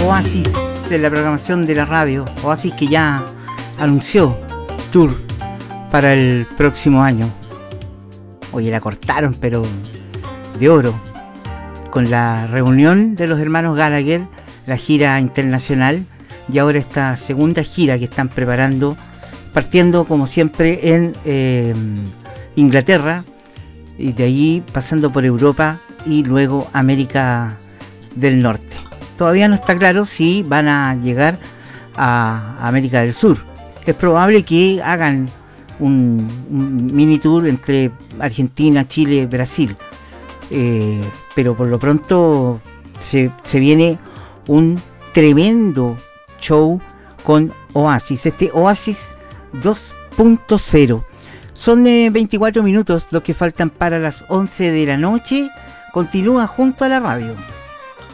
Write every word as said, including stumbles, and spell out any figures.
Oasis de la programación de la radio. Oasis que ya anunció tour para el próximo año. Oye, la cortaron, pero de oro. Con la reunión de los hermanos Gallagher, la gira internacional y ahora esta segunda gira que están preparando, partiendo como siempre en eh, Inglaterra y de allí pasando por Europa y luego América del Norte. Todavía no está claro si van a llegar a América del Sur. Es probable que hagan un, un mini tour entre Argentina, Chile, Brasil. Eh, pero por lo pronto se, se viene un tremendo show con Oasis, este Oasis dos punto cero. Son eh, veinticuatro minutos los que faltan para las once de la noche. Continúa junto a la radio.